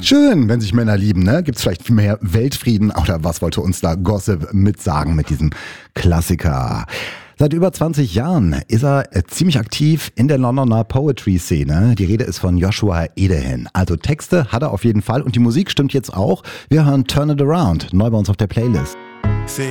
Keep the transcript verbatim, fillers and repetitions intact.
Schön, wenn sich Männer lieben, ne? Gibt's vielleicht mehr Weltfrieden oder was wollte uns da Gossip mitsagen mit diesem Klassiker? Seit über zwanzig Jahren ist er ziemlich aktiv in der Londoner Poetry-Szene. Die Rede ist von Joshua Edehin. Also Texte hat er auf jeden Fall und die Musik stimmt jetzt auch. Wir hören Turn It Around, neu bei uns auf der Playlist. See,